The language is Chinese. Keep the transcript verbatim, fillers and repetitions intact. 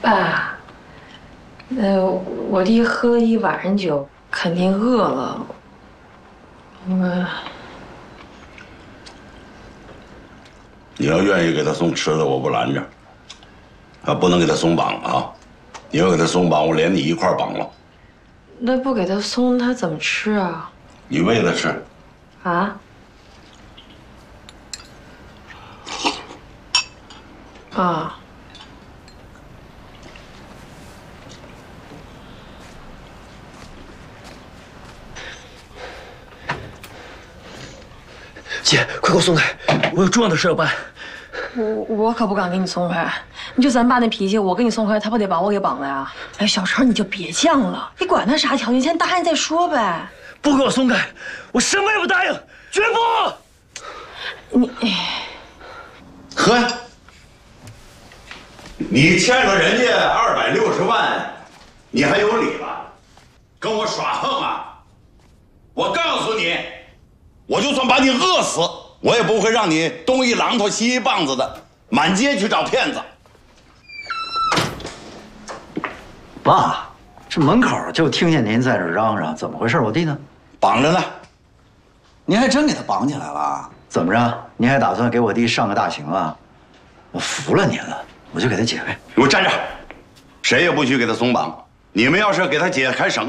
爸，呃，我弟喝了一晚上酒，肯定饿了。我， 你要愿意给他送吃的，我不拦着。啊，不能给他松绑啊！你要给他松绑，我连你一块绑了。 那不给他松，他怎么吃啊？ 你喂他吃。 啊？啊。 姐，快给我松开！我有重要的事要办。 我我可不敢给你松开，你就咱爸那脾气，我给你松开，他不得把我给绑了呀？哎，小陈，你就别犟了，你管他啥条件，先答应再说呗。 不给我松开，我什么也不答应，绝不！ 你， 呵，你欠了人家二百六十万，你还有理了？跟我耍横啊！我告诉你。 我就算把你饿死，我也不会让你东一榔头西一棒子的，满街去找骗子。 爸，这门口就听见您在这嚷嚷，怎么回事？我弟呢？ 绑着呢。 您还真给他绑起来了？怎么着？您还打算给我弟上个大刑啊？我服了您了，我就给他解开。 给我站着！谁也不许给他松绑。你们要是给他解开绳。